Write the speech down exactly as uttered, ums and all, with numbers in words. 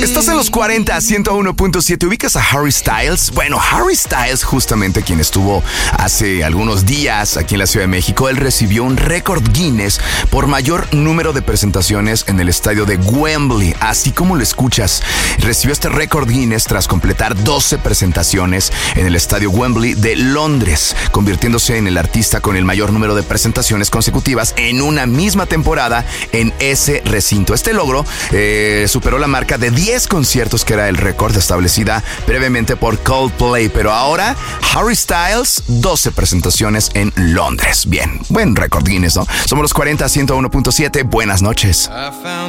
Estás en los cuarenta, ciento uno punto siete. ¿Ubicas a Harry Styles? Bueno, Harry Styles, justamente quien estuvo hace algunos días aquí en la Ciudad de México, él recibió un récord Guinness por mayor número de presentaciones en el estadio de Wembley. Así como lo escuchas, recibió este récord Guinness tras completar doce presentaciones en el estadio Wembley de Londres, convirtiéndose en el artista con el mayor número de presentaciones consecutivas en una misma temporada en ese recinto. Este logro eh, superó la marca de diez conciertos, que era el récord establecida previamente por Coldplay, pero ahora Harry Styles, doce presentaciones en Londres. Bien, buen récord Guinness, ¿no? Somos los cuarenta, ciento uno punto siete. Buenas noches.